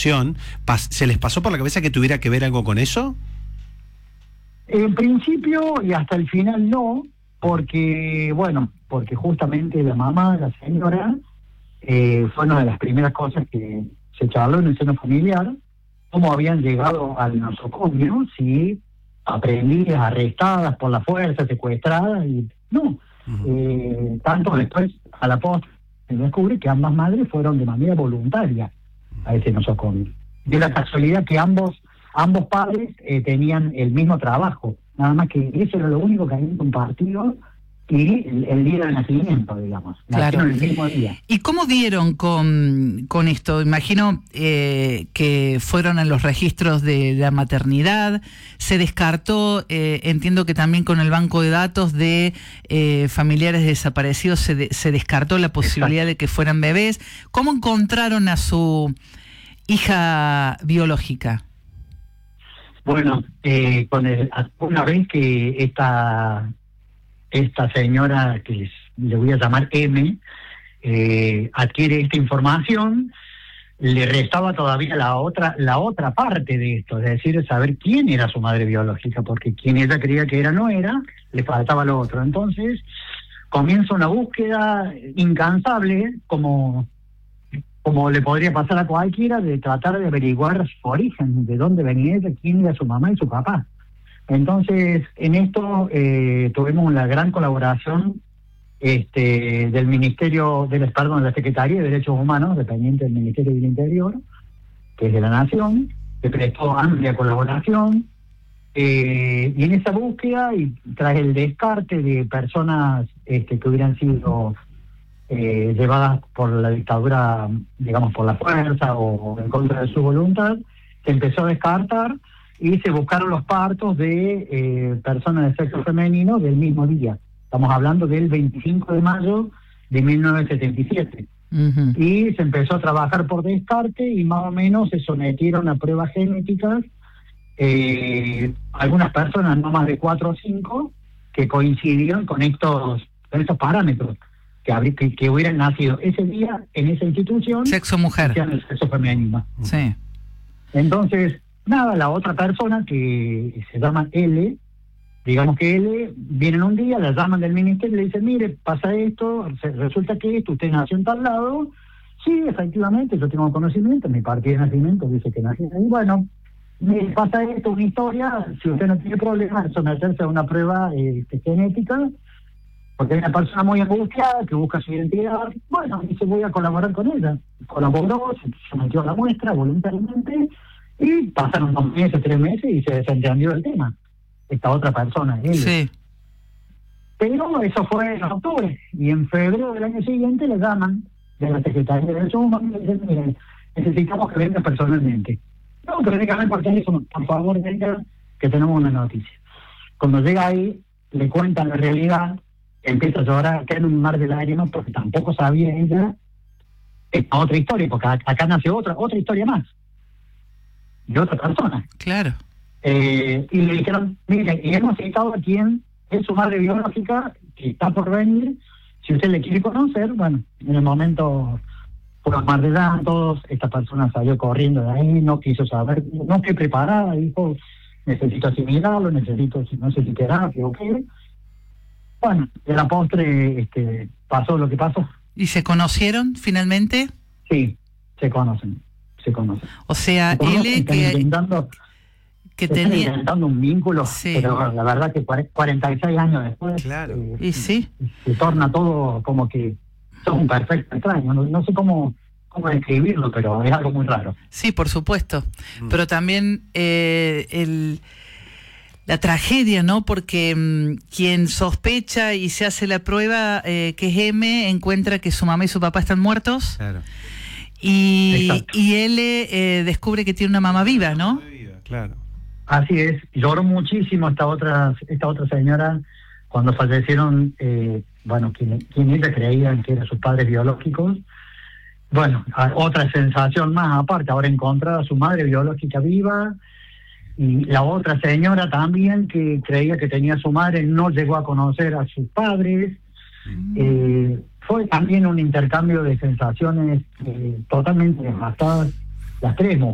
situación, ¿se les pasó por la cabeza que tuviera que ver algo con eso? En principio y hasta el final no, porque justamente la mamá, la señora, fue una de las primeras cosas que se charló en el seno familiar, cómo habían llegado al nosocomio, si aprendidas, arrestadas por la fuerza, secuestradas, y no. Tanto después, a la postre, se descubre que ambas madres fueron de manera voluntaria a ese nosocomio. De la casualidad que ambos padres tenían el mismo trabajo, nada más que eso era lo único que habían compartido, y el día del nacimiento, digamos. Claro. El mismo día. ¿Y cómo dieron con esto? Imagino que fueron a los registros de la maternidad, se descartó, entiendo que también con el banco de datos de familiares desaparecidos se descartó la posibilidad de que fueran bebés. ¿Cómo encontraron a su hija biológica? Bueno, una vez que esta señora, que le voy a llamar M, adquiere esta información, le restaba todavía la otra parte de esto, es decir, saber quién era su madre biológica, porque quien ella creía que era no era, le faltaba lo otro. Entonces comienza una búsqueda incansable, como le podría pasar a cualquiera, de tratar de averiguar su origen, de dónde venía ella, quién era su mamá y su papá. Entonces, en esto tuvimos una gran colaboración del Ministerio, de la Secretaría de Derechos Humanos, dependiente del Ministerio del Interior, que es de la Nación, que prestó amplia colaboración, y en esa búsqueda, y tras el descarte de personas que hubieran sido llevadas por la dictadura, digamos, por la fuerza o en contra de su voluntad, se empezó a descartar y se buscaron los partos de personas de sexo femenino del mismo día. Estamos hablando del 25 de mayo de 1977. Uh-huh. Y se empezó a trabajar por descarte y más o menos se sometieron a pruebas genéticas algunas personas, no más de 4 o 5, que coincidieron con estos parámetros, que hubieran nacido ese día en esa institución. Sexo mujer. El sexo femenino. Sí. Entonces, nada, la otra persona, que se llama L, digamos que L, vienen un día, la llaman del ministerio y le dicen, mire, pasa esto, resulta que usted nació en tal lado. Sí, efectivamente, yo tengo conocimiento, mi partida de nacimiento dice que nací ahí. Bueno, me pasa esto, una historia, si usted no tiene problema de someterse a una prueba genética, porque es una persona muy angustiada que busca su identidad. Bueno, dice, voy a colaborar con ella. Colaboró, se sometió a la muestra voluntariamente, y pasaron 2 meses, 3 meses y se desentendió el tema. Esta otra persona, él. Sí. Pero eso fue en octubre, y en febrero del año siguiente le llaman de la Secretaría de Derechos Humanos y le dicen, miren, necesitamos que venga personalmente. No, pero dígame por teléfono, por favor, venga, que tenemos una noticia. Cuando llega ahí, le cuentan la realidad, empieza a llorar, queda en un mar de lágrimas, porque tampoco sabía ella esta otra historia, porque acá nació otra historia más, de otra persona. Claro. Y le dijeron, mire, y hemos citado a quien es su madre biológica, que está por venir, si usted le quiere conocer. Bueno, en el momento, por más de edad, todos, esta persona salió corriendo de ahí, no quiso saber, no quedé preparada, dijo, necesito asimilarlo, no sé si terapia o qué. Bueno, en la postre pasó lo que pasó. ¿Y se conocieron finalmente? Sí, se conocen. O sea, él que tenía inventando un vínculo, sí. Pero la verdad que 46 años después, claro. Y sí, se torna todo como que son un perfecto extraño. No sé cómo describirlo, pero es algo muy raro. Sí, por supuesto. Pero también la tragedia, ¿no? Porque quien sospecha y se hace la prueba, que es M, encuentra que su mamá y su papá están muertos. Claro. Y él descubre que tiene una mamá viva, ¿no? Claro. Así es. Lloró muchísimo esta otra señora cuando fallecieron, quien ella creía que eran sus padres biológicos. Bueno, otra sensación más aparte, ahora encontrar a su madre biológica viva, y la otra señora también, que creía que tenía a su madre, no llegó a conocer a sus padres. Fue también un intercambio de sensaciones totalmente devastadas, las tres